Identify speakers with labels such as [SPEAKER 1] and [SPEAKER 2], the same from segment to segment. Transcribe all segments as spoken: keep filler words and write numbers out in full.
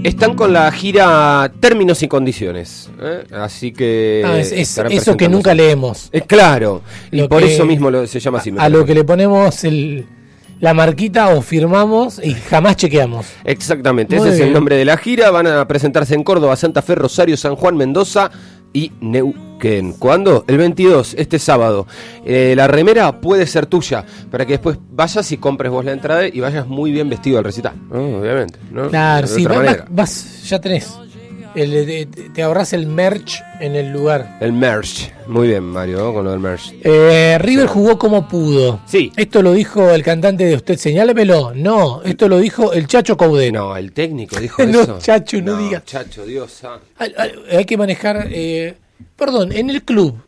[SPEAKER 1] Están con la gira Términos y Condiciones, ¿eh? Así que...
[SPEAKER 2] Ah, es, es eso que nunca leemos.
[SPEAKER 1] Es claro, y
[SPEAKER 2] Lo
[SPEAKER 1] por
[SPEAKER 2] que,
[SPEAKER 1] eso mismo lo, se llama así.
[SPEAKER 2] A, a lo que le ponemos el, la marquita o firmamos y jamás chequeamos.
[SPEAKER 1] Exactamente,
[SPEAKER 2] Muy
[SPEAKER 1] ese
[SPEAKER 2] bien.
[SPEAKER 1] es el nombre de la gira. Van a presentarse en Córdoba, Santa Fe, Rosario, San Juan, Mendoza y Neuquén. ¿Cuándo? El veintidós, este sábado. Eh, la remera puede ser tuya, para que después vayas y compres vos la entrada y vayas muy bien vestido al recital, ¿no? Obviamente, ¿no?
[SPEAKER 2] Claro,
[SPEAKER 1] De
[SPEAKER 2] sí,
[SPEAKER 1] otra
[SPEAKER 2] vas,
[SPEAKER 1] manera.
[SPEAKER 2] vas, ya tenés. El, te, te ahorrás el merch en el lugar.
[SPEAKER 1] El merch. Muy bien, Mario, ¿no? Con lo del merch.
[SPEAKER 2] Eh, River jugó como pudo.
[SPEAKER 1] Sí.
[SPEAKER 2] Esto lo dijo el cantante de Usted, señálemelo. No, esto lo dijo el Chacho Coudet.
[SPEAKER 1] No, el técnico dijo
[SPEAKER 2] No,
[SPEAKER 1] eso.
[SPEAKER 2] Chacho, no diga.
[SPEAKER 1] Chacho, Dios. Ah.
[SPEAKER 2] Hay, hay- hay que manejar. Eh, perdón, en el club.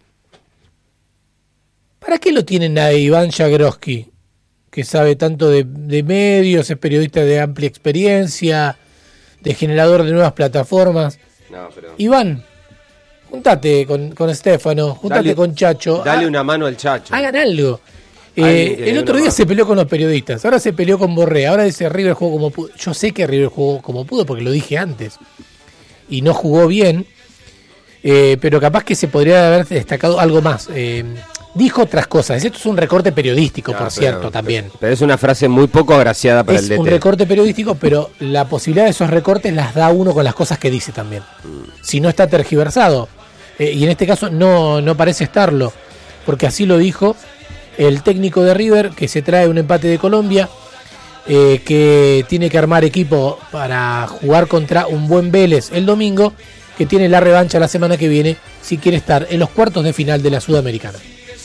[SPEAKER 2] ¿Para qué lo tienen a Iván Jagroski? Que sabe tanto de, de medios, es periodista de amplia experiencia, de generador de nuevas plataformas.
[SPEAKER 1] No, pero...
[SPEAKER 2] Iván, juntate con, con Stefano, juntate
[SPEAKER 1] Dale-
[SPEAKER 2] con Chacho.
[SPEAKER 1] Dale
[SPEAKER 2] ha-
[SPEAKER 1] una mano al Chacho.
[SPEAKER 2] Hagan algo.
[SPEAKER 1] Alguien
[SPEAKER 2] Eh,
[SPEAKER 1] que le
[SPEAKER 2] el
[SPEAKER 1] dé
[SPEAKER 2] otro
[SPEAKER 1] una
[SPEAKER 2] día
[SPEAKER 1] mano.
[SPEAKER 2] se peleó con los periodistas, ahora se peleó con Borré, ahora dice River jugó como pudo. Yo sé que River jugó como pudo porque lo dije antes y no jugó bien, eh, pero capaz que se podría haber destacado algo más. Eh, dijo otras cosas, esto es un recorte periodístico,
[SPEAKER 1] No,
[SPEAKER 2] por
[SPEAKER 1] pero-
[SPEAKER 2] cierto, también.
[SPEAKER 1] Pero es una frase muy poco agraciada para
[SPEAKER 2] Es
[SPEAKER 1] el D T.
[SPEAKER 2] un recorte periodístico, pero la posibilidad de esos recortes las da uno con las cosas que dice también. Si no está tergiversado. Eh, y en este caso no, no parece estarlo, porque así lo dijo el técnico de River, que se trae un empate de Colombia, eh, que tiene que armar equipo para jugar contra un buen Vélez el domingo, que tiene la revancha la semana que viene si quiere estar en los cuartos de final de la Sudamericana.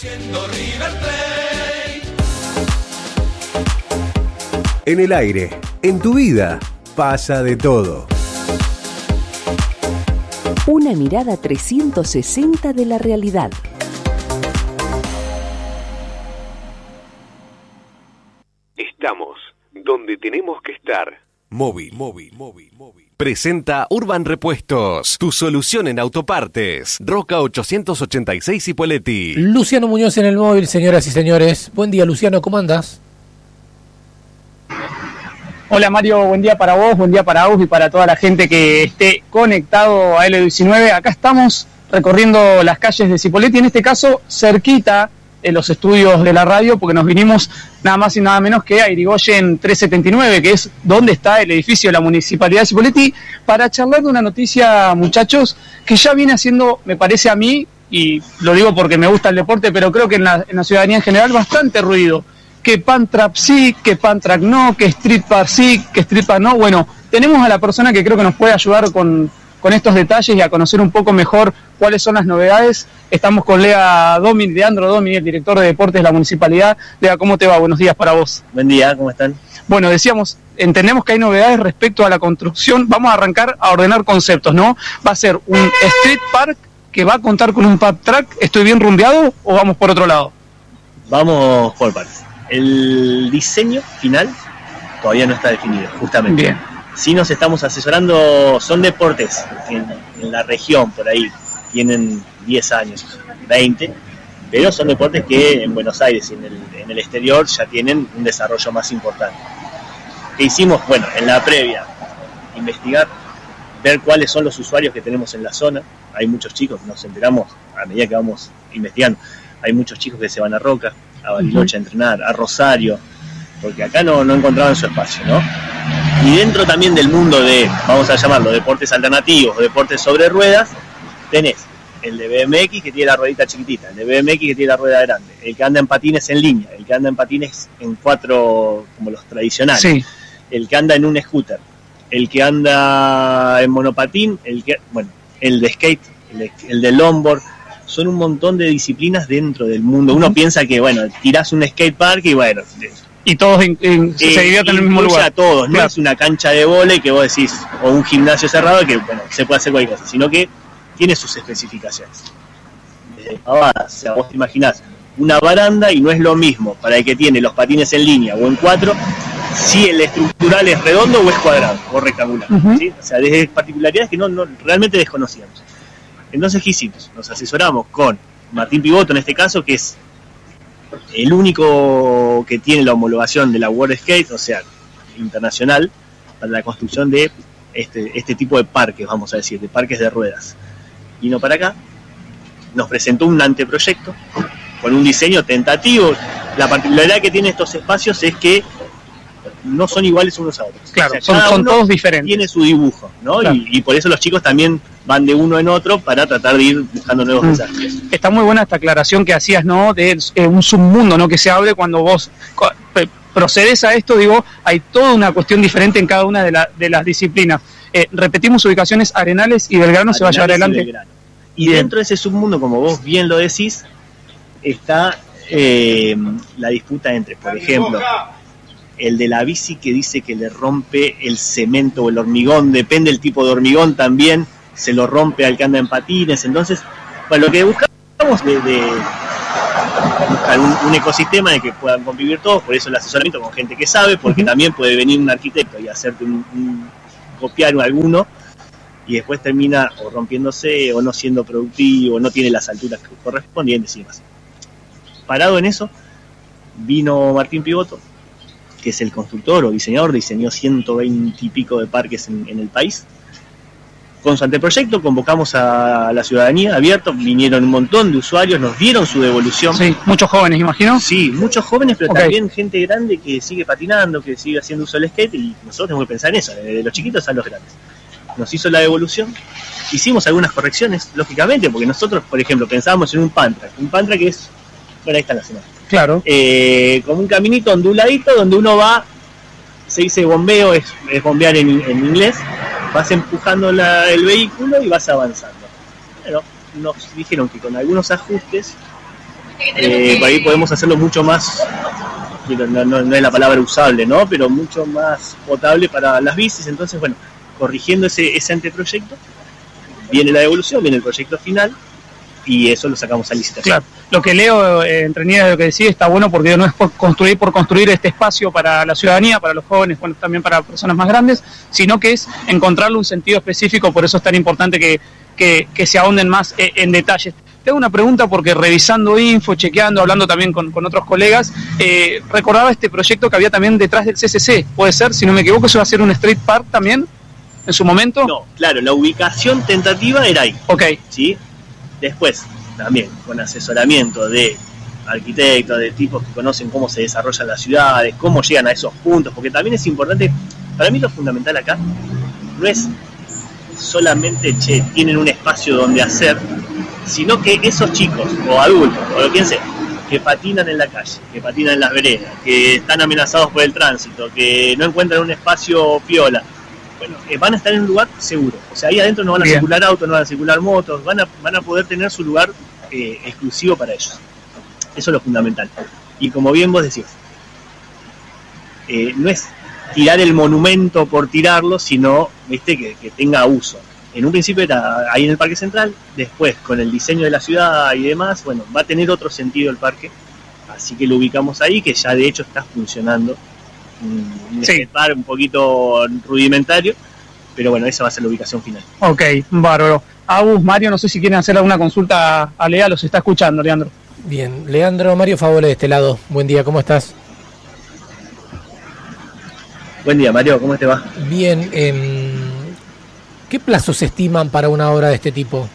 [SPEAKER 3] En el aire, en tu vida, pasa de todo.
[SPEAKER 4] Una mirada trescientos sesenta de la realidad.
[SPEAKER 5] Estamos donde tenemos que estar.
[SPEAKER 3] Móvil, móvil, móvil, móvil. Presenta Urban Repuestos, tu solución en autopartes. Roca ochocientos ochenta y seis Ipoleti.
[SPEAKER 2] Luciano Muñoz en el móvil, señoras y señores. Buen día, Luciano, ¿cómo andás?
[SPEAKER 6] Hola Mario, buen día para vos, buen día para Agus y para toda la gente que esté conectado a L diecinueve. Acá estamos recorriendo las calles de Cipolletti, en este caso cerquita de los estudios de la radio, porque nos vinimos nada más y nada menos que a Irigoyen trescientos setenta y nueve, que es donde está el edificio de la Municipalidad de Cipolletti, para charlar de una noticia, muchachos, que ya viene haciendo, me parece a mí, y lo digo porque me gusta el deporte, pero creo que en la, en la ciudadanía en general, bastante ruido. Que Pantrap sí, que Pantrack no, que Street Park sí, que Street Park no. Bueno, tenemos a la persona que creo que nos puede ayudar con, con estos detalles y a conocer un poco mejor cuáles son las novedades. Estamos con Lea Domi, Leandro Domi, el director de deportes de la municipalidad. Lea, ¿cómo te va? Buenos días para vos.
[SPEAKER 7] Buen día, ¿cómo están?
[SPEAKER 6] Bueno, decíamos, entendemos que hay novedades respecto a la construcción. Vamos a arrancar a ordenar conceptos, ¿no? Va a ser un Street Park que va a contar con un pub track. ¿Estoy bien rumbeado o vamos por otro lado?
[SPEAKER 7] Vamos por partes. El diseño final todavía no está definido, justamente.
[SPEAKER 6] Bien.
[SPEAKER 7] Sí nos estamos asesorando, son deportes en, en la región, por ahí, tienen diez años, veinte, pero son deportes que en Buenos Aires y en el, en el exterior ya tienen un desarrollo más importante. ¿Qué hicimos? Bueno, en la previa, investigar, ver cuáles son los usuarios que tenemos en la zona. Hay muchos chicos, nos enteramos a medida que vamos investigando, hay muchos chicos que se van a Roca, a Bariloche a entrenar, a Rosario, porque acá no, no encontraban su espacio, ¿no? Y dentro también del mundo de, vamos a llamarlo, deportes alternativos o deportes sobre ruedas, tenés el de B M X que tiene la ruedita chiquitita, el de B M X que tiene la rueda grande, el que anda en patines en línea, el que anda en patines en cuatro, como los tradicionales,
[SPEAKER 6] Sí.
[SPEAKER 7] el que anda en un scooter, el que anda en monopatín, el que, bueno, el de skate, el de, el de longboard. Son un montón de disciplinas dentro del mundo. Uno piensa que, bueno, tirás un skatepark y bueno,
[SPEAKER 6] Y todos in- in-
[SPEAKER 7] eh,
[SPEAKER 6] se divierten en el mismo
[SPEAKER 7] incluye
[SPEAKER 6] lugar.
[SPEAKER 7] a todos, no
[SPEAKER 6] Claro.
[SPEAKER 7] es una cancha de vóley que vos decís, o un gimnasio cerrado que, bueno, se puede hacer cualquier cosa, sino que tiene sus especificaciones. Desde pavadas, o sea, vos te imaginás una baranda y no es lo mismo para el que tiene los patines en línea o en cuatro, si el estructural es redondo o es cuadrado o rectangular.
[SPEAKER 6] Ujú.
[SPEAKER 7] ¿Sí? O sea, desde particularidades que no, no realmente desconocíamos. Entonces, ¿qué hicimos? Nos asesoramos con Martín Pivoto, en este caso, que es el único que tiene la homologación de la World Skate, o sea, internacional, para la construcción de este, este tipo de parques, vamos a decir, de parques de ruedas. Vino para acá, nos presentó un anteproyecto con un diseño tentativo. La particularidad que tienen estos espacios es que no son iguales unos a otros.
[SPEAKER 6] Claro,
[SPEAKER 7] o sea,
[SPEAKER 6] son, son todos diferentes.
[SPEAKER 7] Tiene su dibujo, ¿no? Claro. Y, y por eso los chicos también van de uno en otro para tratar de ir buscando nuevos mm. desafíos.
[SPEAKER 6] Está muy buena esta aclaración que hacías, ¿no? De eh, un submundo, ¿no? Que se abre cuando vos eh, procedes a esto, digo, hay toda una cuestión diferente en cada una de, la, de las disciplinas. Eh, repetimos ubicaciones, Arenales y Belgrano. Arenales se va a llevar adelante.
[SPEAKER 7] Y, y dentro de ese submundo, como vos bien lo decís, está eh, la disputa entre, por ejemplo, el de la bici que dice que le rompe el cemento o el hormigón, depende del tipo de hormigón también, se lo rompe al que anda en patines. Entonces, bueno, lo que buscamos de, de buscar un, un ecosistema en el que puedan convivir todos, por eso el asesoramiento con gente que sabe, porque uh-huh. también puede venir un arquitecto y hacerte un, un copiar alguno y después termina o rompiéndose o no siendo productivo, no tiene las alturas correspondientes y demás. Parado en eso, vino Martín Pivoto, que es el constructor o diseñador, diseñó ciento veinte y pico de parques en, en el país. Con su anteproyecto convocamos a la ciudadanía abierto, vinieron un montón de usuarios, nos dieron su devolución.
[SPEAKER 6] Sí, muchos jóvenes, imagino.
[SPEAKER 7] Sí, muchos jóvenes, pero okay. también gente grande que sigue patinando, que sigue haciendo uso del skate, y nosotros tenemos que pensar en eso, de los chiquitos a los grandes. Nos hizo la devolución, hicimos algunas correcciones, lógicamente, porque nosotros, por ejemplo, pensábamos en un Pantra, un Pantra que es, bueno, ahí está la zona.
[SPEAKER 6] Claro.
[SPEAKER 7] Eh, como un caminito onduladito donde uno va, se dice bombeo, es, es bombear en, en inglés, vas empujando la, el vehículo y vas avanzando. Bueno, nos dijeron que con algunos ajustes, eh, por ahí podemos hacerlo mucho más, no, no, no es la palabra usable, ¿no? Pero mucho más potable para las bicis. Entonces, bueno, corrigiendo ese, ese anteproyecto, viene la devolución, viene el proyecto final, y eso lo sacamos a licitación.
[SPEAKER 6] Claro, lo que leo eh, entre líneas de lo que decía está bueno, porque no es por construir por construir este espacio para la ciudadanía, para los jóvenes, bueno, también para personas más grandes, sino que es encontrarle un sentido específico. Por eso es tan importante que, que, que se ahonden más eh, en detalles. Te hago una pregunta porque revisando info, chequeando, hablando también con, con otros colegas, eh, recordaba este proyecto que había también detrás del C C C, puede ser, si no me equivoco, eso va a ser un street park también, en su momento.
[SPEAKER 7] No, claro, la ubicación tentativa era ahí.
[SPEAKER 6] Ok.
[SPEAKER 7] ¿Sí? Después, también con asesoramiento de arquitectos, de tipos que conocen cómo se desarrollan las ciudades, cómo llegan a esos puntos, porque también es importante, para mí lo fundamental acá no es solamente, che, tienen un espacio donde hacer, sino que esos chicos, o adultos, o lo que sea, que patinan en la calle, que patinan en las veredas, que están amenazados por el tránsito, que no encuentran un espacio piola, bueno, eh, van a estar en un lugar seguro. O sea, ahí adentro no van a Bien. circular autos, no van a circular motos, van a, van a poder tener su lugar eh, exclusivo para ellos. Eso es lo fundamental. Y como bien vos decís, eh, no es tirar el monumento por tirarlo, sino, viste, que, que tenga uso. En un principio era ahí en el Parque Central, después con el diseño de la ciudad y demás, bueno, va a tener otro sentido el parque, así que lo ubicamos ahí, que ya de hecho está funcionando. Un
[SPEAKER 6] sí.
[SPEAKER 7] par un poquito rudimentario, pero bueno, esa va a ser la ubicación final.
[SPEAKER 6] Ok, bárbaro. Agus, Mario, no sé si quieren hacer alguna consulta a Lea, los está escuchando, Leandro.
[SPEAKER 2] Bien, Leandro, Mario Favole de este lado. Buen día, ¿cómo estás?
[SPEAKER 7] Buen día, Mario, ¿cómo te va?
[SPEAKER 2] Bien, eh, ¿qué plazos se estiman para una obra de este tipo?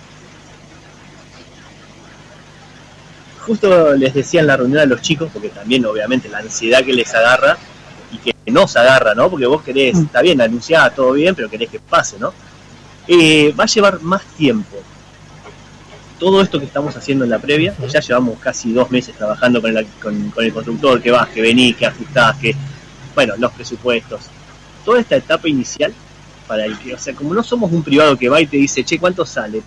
[SPEAKER 7] Justo les decía en la reunión a los chicos, porque también obviamente la ansiedad que les agarra y que nos agarra, ¿no? Porque vos querés, está bien, anunciar todo bien, pero querés que pase, ¿no? Eh, va a llevar más tiempo. Todo esto que estamos haciendo en la previa, ya llevamos casi dos meses trabajando con el, con, con el constructor, que vas, que venís, que ajustás, que, bueno, los presupuestos. Toda esta etapa inicial, para el que, o sea, como no somos un privado que va y te dice, che, ¿cuánto sale?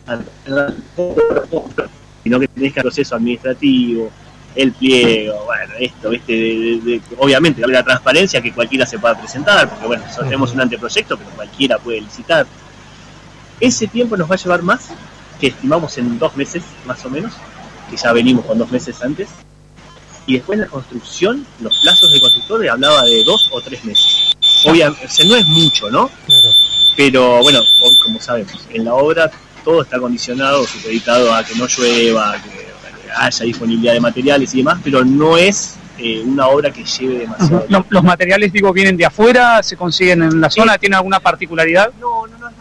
[SPEAKER 7] Sino que tenés que hacer proceso administrativo, el pliego, bueno, esto, ¿viste? De, de, de, obviamente, la transparencia, que cualquiera se pueda presentar, porque bueno, nosotros tenemos un anteproyecto, pero cualquiera puede licitar. Ese tiempo nos va a llevar más, que estimamos en dos meses, más o menos, que ya venimos con dos meses antes, y después la construcción, los plazos de constructor, hablaba de dos o tres meses. Obviamente, o sea, no es mucho, ¿no? Claro. Pero bueno, como sabemos, en la obra todo está condicionado, supeditado a que no llueva, a que haya disponibilidad de materiales y demás, pero no es eh, una obra que lleve demasiado.
[SPEAKER 6] Uh-huh. ¿Los materiales, digo, vienen de afuera? ¿Se consiguen en la zona? ¿Tienen alguna particularidad?
[SPEAKER 7] No,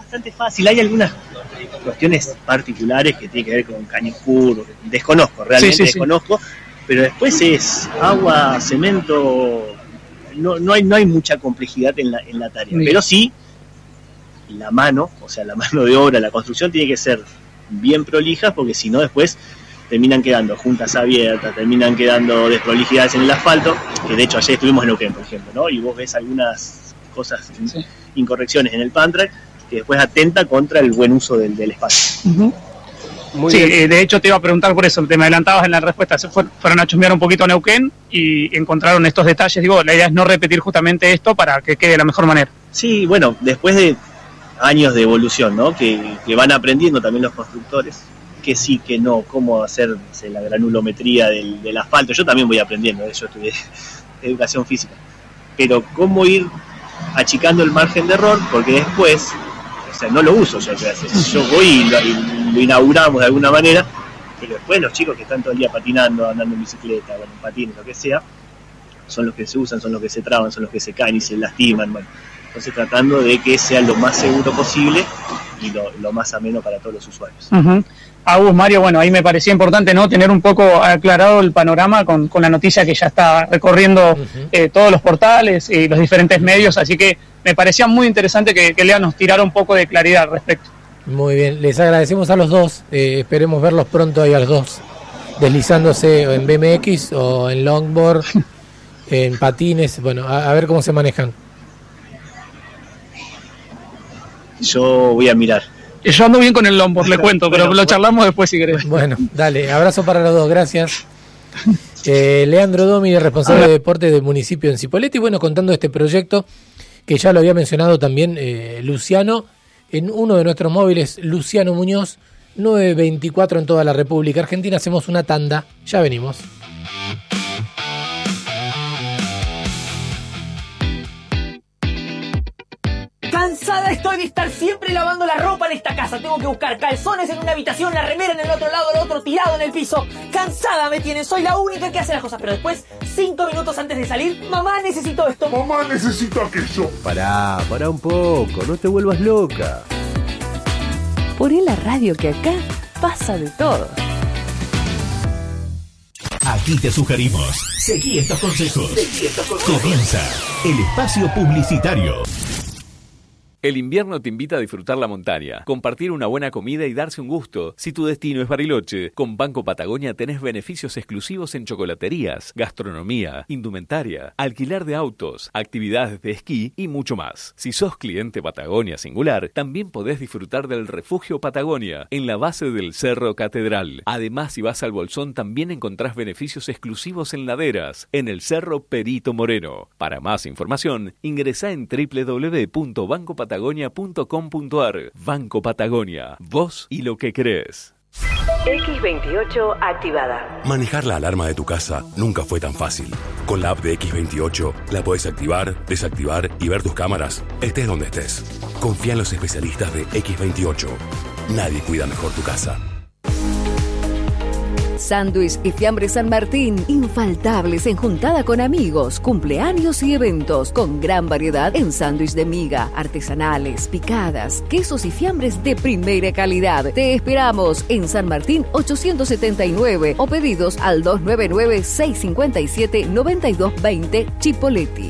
[SPEAKER 7] bastante fácil. Hay algunas cuestiones particulares que tienen que ver con Cañicur, desconozco, realmente sí, sí, desconozco, sí. Pero después es agua, cemento, no, no, hay, no hay mucha complejidad en la, en la tarea, sí. Pero sí, la mano, o sea, la mano de obra, la construcción tiene que ser bien prolija, porque si no después terminan quedando juntas abiertas, terminan quedando desprolijidades en el asfalto, que de hecho ayer estuvimos en Neuquén, por ejemplo, ¿no? Y vos ves algunas cosas, sí. incorrecciones en el Pantrack, que después atenta contra el buen uso del, del espacio. Uh-huh.
[SPEAKER 6] Muy sí, bien. De hecho te iba a preguntar por eso, te me adelantabas en la respuesta, se fueron, fueron a chusmear un poquito a Neuquén y encontraron estos detalles. Digo, la idea es no repetir justamente esto para que quede de la mejor manera.
[SPEAKER 7] Sí, bueno, después de años de evolución, ¿no? Que, que van aprendiendo también los constructores, que sí, que no, cómo hacer no sé, la granulometría del, del asfalto. Yo también voy aprendiendo, yo estudié educación física, pero cómo ir achicando el margen de error, porque después, o sea, no lo uso yo, yo voy y lo, y lo inauguramos de alguna manera, pero después los chicos que están todo el día patinando, andando en bicicleta, bueno, en patines, lo que sea, son los que se usan, son los que se traban, son los que se caen y se lastiman, bueno. Entonces tratando de que sea lo más seguro posible y lo, lo más ameno para todos los usuarios.
[SPEAKER 6] Uh-huh. Agus, Mario, bueno, ahí me parecía importante, ¿no?, tener un poco aclarado el panorama con, con la noticia que ya está recorriendo uh-huh. eh, todos los portales y los diferentes medios, así que me parecía muy interesante que, que Lea nos tirara un poco de claridad al respecto.
[SPEAKER 2] Muy bien, les agradecemos a los dos, eh, esperemos verlos pronto ahí a los dos, deslizándose en B M X o en longboard, en patines, bueno, a, a ver cómo se manejan.
[SPEAKER 7] Yo voy a mirar.
[SPEAKER 6] Yo ando bien con el longboard, le cuento, pero lo charlamos después si querés.
[SPEAKER 2] Bueno, dale, abrazo para los dos, gracias. Eh, Leandro Domi, responsable Hola. de deporte del municipio en Cipolletti, bueno, contando este proyecto que ya lo había mencionado también eh, Luciano, en uno de nuestros móviles, Luciano Muñoz, nueve veinticuatro en toda la República Argentina. Hacemos una tanda, ya venimos.
[SPEAKER 8] Cansada estoy de estar siempre lavando la ropa en esta casa. Tengo que buscar calzones en una habitación, la remera en el otro lado, el otro tirado en el piso. Cansada me tienen, soy la única que hace las cosas. Pero después, cinco minutos antes de salir, mamá, necesito esto.
[SPEAKER 9] Mamá, necesito aquello.
[SPEAKER 3] Pará, pará un poco, no te vuelvas loca.
[SPEAKER 4] Poné la radio que acá pasa de todo.
[SPEAKER 10] Aquí te sugerimos. Seguí estos consejos. Seguí estos consejos. Comienza el espacio publicitario.
[SPEAKER 11] El invierno te invita a disfrutar la montaña, compartir una buena comida y darse un gusto. Si tu destino es Bariloche, con Banco Patagonia tenés beneficios exclusivos en chocolaterías, gastronomía, indumentaria, alquiler de autos, actividades de esquí y mucho más. Si sos cliente Patagonia Singular, también podés disfrutar del Refugio Patagonia, en la base del Cerro Catedral. Además, si vas al Bolsón, también encontrás beneficios exclusivos en laderas, en el Cerro Perito Moreno. Para más información, ingresá en doble u doble u doble u punto banco patagonia punto com punto a r. Banco Patagonia, vos y lo que crees.
[SPEAKER 12] equis veintiocho activada.
[SPEAKER 13] Manejar la alarma de tu casa nunca fue tan fácil. Con la app de equis veintiocho la podés activar, desactivar y ver tus cámaras, estés donde estés. Confía en los especialistas de equis veintiocho. Nadie cuida mejor tu casa.
[SPEAKER 4] Sándwich y Fiambres San Martín, infaltables en juntada con amigos, cumpleaños y eventos, con gran variedad en sándwich de miga, artesanales, picadas, quesos y fiambres de primera calidad. Te esperamos en San Martín ochocientos setenta y nueve o pedidos al dos nueve nueve, seis cinco siete, nueve dos dos cero Chipolletti.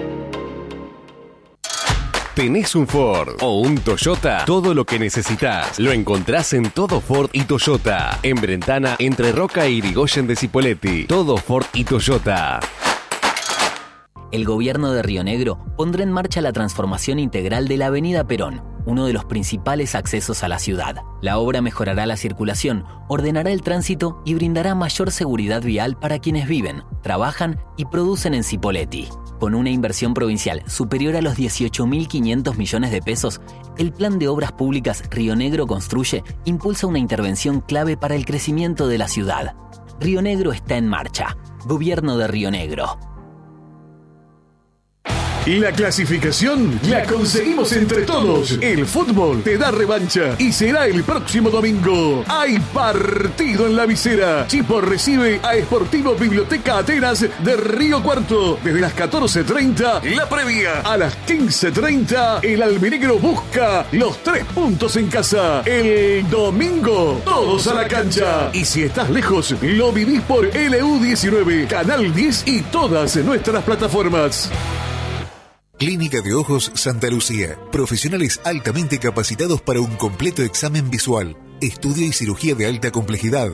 [SPEAKER 3] ¿Tenés un Ford o un Toyota? Todo lo que necesitas lo encontrás en Todo Ford y Toyota. En Brentana, entre Roca y Irigoyen de Cipolletti. Todo Ford y Toyota.
[SPEAKER 14] El gobierno de Río Negro pondrá en marcha la transformación integral de la Avenida Perón, uno de los principales accesos a la ciudad. La obra mejorará la circulación, ordenará el tránsito y brindará mayor seguridad vial para quienes viven, trabajan y producen en Cipolletti. Con una inversión provincial superior a los dieciocho mil quinientos millones de pesos, el Plan de Obras Públicas Río Negro Construye impulsa una intervención clave para el crecimiento de la ciudad. Río Negro está en marcha. Gobierno de Río Negro.
[SPEAKER 9] La clasificación la conseguimos entre todos. El fútbol te da revancha y será el próximo domingo. Hay partido en la visera. Chipo recibe a Sportivo Biblioteca Atenas de Río Cuarto. Desde las catorce treinta, la previa. A las quince treinta, el albinegro busca los tres puntos en casa. El domingo, todos a la cancha. Y si estás lejos, lo vivís por L U diecinueve, Canal diez y todas nuestras plataformas.
[SPEAKER 15] Clínica de Ojos Santa Lucía. Profesionales altamente capacitados para un completo examen visual, estudio y cirugía de alta complejidad.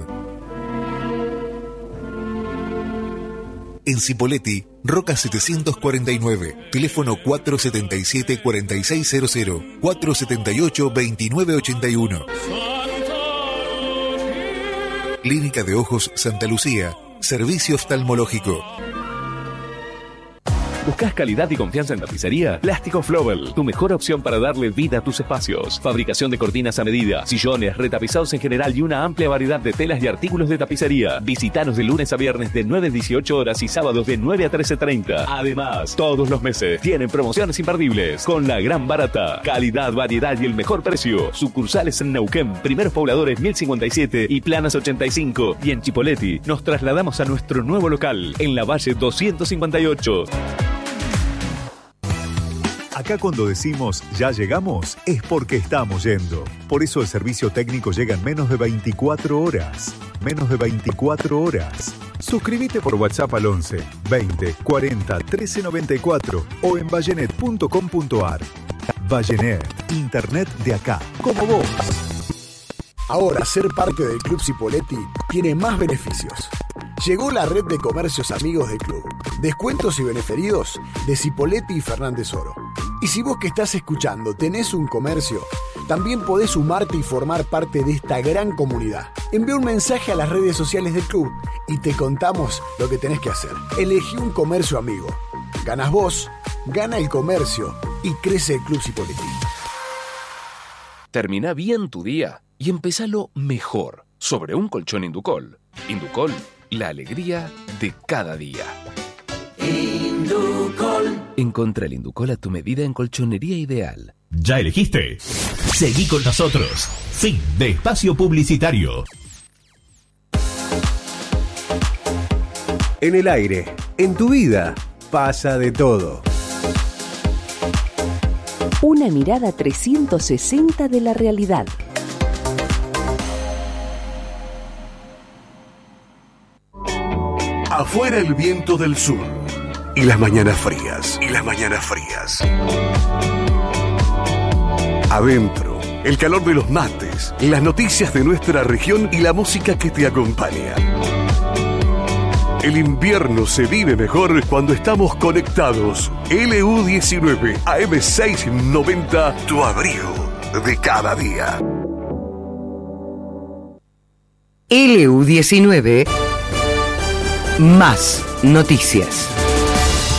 [SPEAKER 15] En Cipolletti, Roca setecientos cuarenta y nueve, teléfono cuatro siete siete, cuatro seis cero cero, cuatro siete ocho, dos nueve ocho uno. Clínica de Ojos Santa Lucía, servicio oftalmológico.
[SPEAKER 11] ¿Buscas calidad y confianza en tapicería? Plástico Flobel, tu mejor opción para darle vida a tus espacios. Fabricación de cortinas a medida, sillones, retapizados en general y una amplia variedad de telas y artículos de tapicería. Visítanos de lunes a viernes de nueve a dieciocho horas y sábados de nueve a trece treinta. Además, todos los meses tienen promociones imperdibles con la gran barata. Calidad, variedad y el mejor precio. Sucursales en Neuquén, Primeros Pobladores mil cincuenta y siete y Planas ochenta y cinco. Y en Chipolletti nos trasladamos a nuestro nuevo local en la Valle doscientos cincuenta y ocho.
[SPEAKER 16] Acá cuando decimos ya llegamos, es porque estamos yendo. Por eso el servicio técnico llega en menos de veinticuatro horas. Menos de veinticuatro horas. Suscríbete por WhatsApp al once, veinte, cuarenta, trece noventa y cuatro o en vallenet punto com punto ar. Vallenet, internet de acá, como vos.
[SPEAKER 17] Ahora ser parte del Club Cipolletti tiene más beneficios. Llegó la red de comercios amigos del club. Descuentos y beneferidos de Cipolletti y Fernández Oro. Y si vos que estás escuchando tenés un comercio, también podés sumarte y formar parte de esta gran comunidad. Envía un mensaje a las redes sociales del club y te contamos lo que tenés que hacer. Elegí un comercio amigo. Ganas vos, gana el comercio y crece el Club Cipolletti.
[SPEAKER 18] Termina bien tu día y empezalo mejor sobre un colchón Inducol. Inducol, la alegría de cada día.
[SPEAKER 19] Inducol.
[SPEAKER 18] Encontra el Inducol a tu medida en colchonería ideal.
[SPEAKER 10] ¿Ya elegiste? Seguí con nosotros. Fin de espacio publicitario.
[SPEAKER 20] En el aire, en tu vida, pasa de todo.
[SPEAKER 4] Una mirada trescientos sesenta de la realidad.
[SPEAKER 13] Afuera el viento del sur y las mañanas frías, y las mañanas frías. Adentro, el calor de los mates, las noticias de nuestra región y la música que te acompaña. El invierno se vive mejor cuando estamos conectados. L U diecinueve A M seiscientos noventa, tu abrigo de cada día.
[SPEAKER 21] L U diecinueve, más noticias.